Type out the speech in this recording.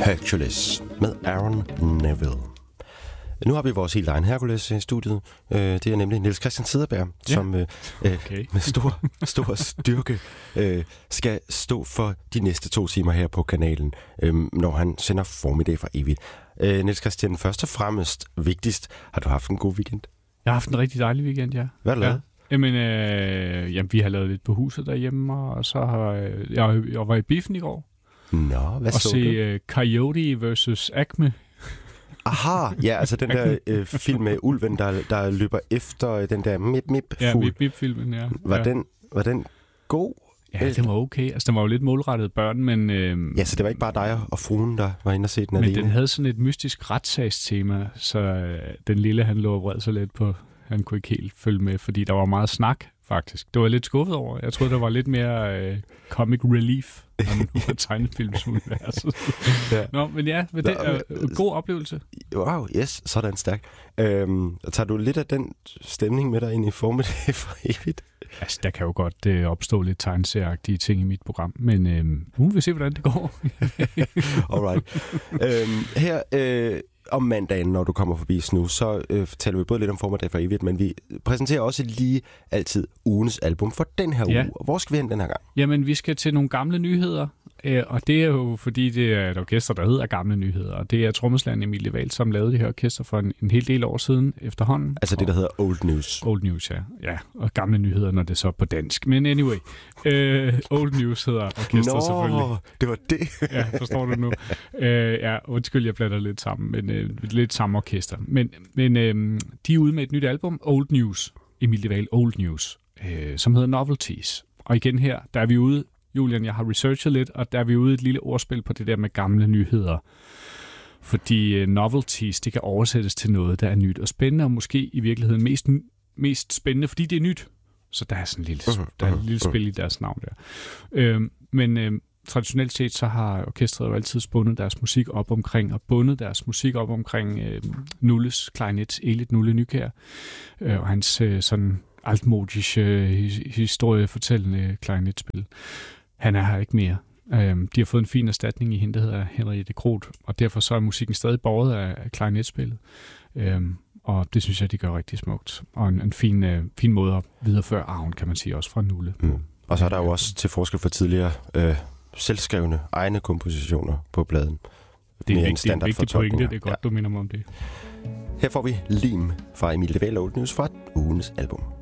Hercules med Aaron Neville. Nu har vi vores helt egen Hercules i studiet. Det er nemlig Niels Christian Cederberg, som med stor styrke skal stå for de næste 2 timer her på kanalen, når han sender Formiddag for evigt. Niels Christian, først og fremmest vigtigst, har du haft en god weekend? Jeg har haft en rigtig dejlig weekend, ja. Hvad har du lavet? Jamen, vi har lavet lidt på huset derhjemme, og så har jeg var i biffen i går. Nå, hvad så du? Og se Coyote versus Acme. Aha, ja, altså den der film med ulven, der løber efter den der mip-mip-fugl. Ja, mip-mip-filmen, ja. Var den god? Ja, den var okay. Altså, den var jo lidt målrettet børn, men... Ja, så det var ikke bare dig og fruen, der var inde og se den alene? Men den havde sådan et mystisk retssagstema, så den lille, han lå og vred sig lidt på... Han kunne ikke helt følge med, fordi der var meget snak, faktisk. Det var jeg lidt skuffet over. Jeg troede, der var lidt mere comic relief, når man var tegnefilmsuniverset. Ja. Nå, men ja, men det er en god oplevelse. Wow, yes, sådan stærk. Tager du lidt af den stemning med dig ind i Formiddag for evigt? Altså, der kan jo godt opstå lidt tegneserieagtige ting i mit program, men nu vil vi se, hvordan det går. Alright. Her... om mandagen, når du kommer forbi Snus, så fortæller vi både lidt om Formiddag for evigt, men vi præsenterer også lige altid ugens album for den her uge. Og hvor skal vi hen den her gang? Jamen, vi skal til nogle gamle nyheder, og det er jo fordi, det er et orkester, der hedder Gamle Nyheder, og det er trommeslageren Emilie Wahl, som lavede det her orkester for en hel del år siden efterhånden. Altså det, der hedder Old News. Old News, ja. Ja, og Gamle Nyheder, når det er så på dansk. Men anyway, Old News hedder orkester selvfølgelig. Det var det. Ja, forstår du nu? Ja, undskyld, jeg blander lidt sammen, men lidt samme orkester. Men de er ude med et nyt album, Old News, Emilie Wahl Old News, som hedder Novelties. Og igen her, der er vi ude, Julian, jeg har researchet lidt, og der er vi ude et lille ordspil på det der med gamle nyheder. Fordi novelties, det kan oversættes til noget, der er nyt og spændende, og måske i virkeligheden mest spændende, fordi det er nyt. Så der er sådan et lille spil i deres navn der. Men traditionelt set, så har orkestret jo altid bundet deres musik op omkring, Nulles klarinet, Elit Nulle Nykjær, og hans sådan altmodisk historiefortællende klarinetspil. Han er her ikke mere. De har fået en fin erstatning i hende, der hedder Henriette Groth, og derfor så er musikken stadig båret af klarinetspillet. Og det synes jeg, de gør rigtig smukt. Og en fin måde at videreføre arven, kan man sige, også fra Nulle. Og så er der jo også til forskel for tidligere selvskrevne egne kompositioner på pladen. Det er en vigtig pointe, det er godt, du minder mig om det. Her får vi Lim fra Emilie Wahl Old News fra ugens album.